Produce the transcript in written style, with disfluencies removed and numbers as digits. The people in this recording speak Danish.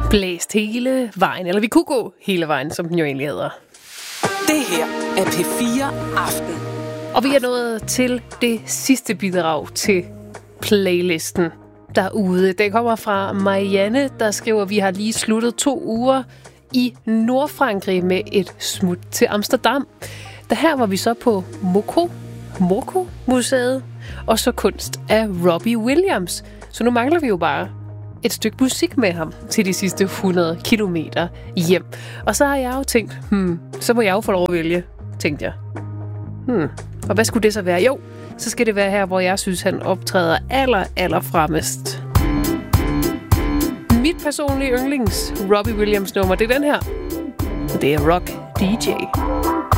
Blæst hele vejen, eller vi kunne gå hele vejen, som den jo egentlig hedder. Det her er P4 Aften. Og vi er nået til det sidste bidrag til playlisten derude. Det kommer fra Marianne, der skriver, at vi har lige sluttet 2 uger i Nordfrankrig med et smut til Amsterdam. Der her var vi så på Moko-museet, og så kunst af Robbie Williams. Så nu mangler vi jo bare et stykke musik med ham til de sidste 100 kilometer hjem. Og så har jeg jo tænkt, så må jeg jo få lov at vælge, tænkte jeg. Og hvad skulle det så være? Jo, så skal det være her, hvor jeg synes, han optræder aller fremmest. Mit personlige yndlings Robbie Williams nummer, det er den her. Og det er Rock DJ.